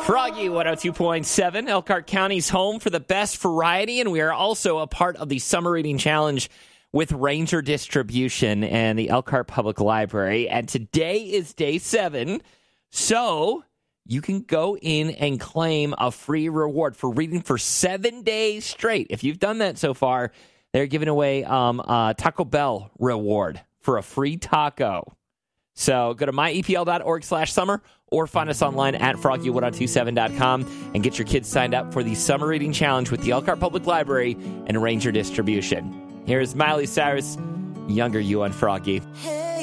Froggy 102.7, Elkhart County's home for the best variety, and we are also a part of the Summer Reading Challenge with Ranger Distribution and the Elkhart Public Library. And today is day 7, so you can go in and claim a free reward for reading for 7 days straight. If you've done that so far, they're giving away a Taco Bell reward for a free taco. So go to myepl.org/summer or find us online at froggy1027.com and get your kids signed up for the Summer Reading Challenge with the Elkhart Public Library and Ranger Distribution. Here's Miley Cyrus, Younger You on Froggy.